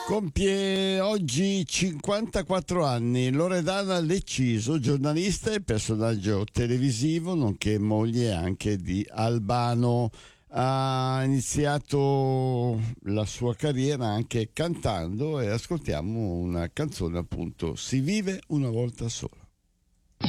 Compie oggi 54 anni Loredana Lecciso, giornalista e personaggio televisivo, nonché moglie anche di Albano. Ha iniziato la sua carriera anche cantando e ascoltiamo una canzone, appunto, Si vive una volta sola.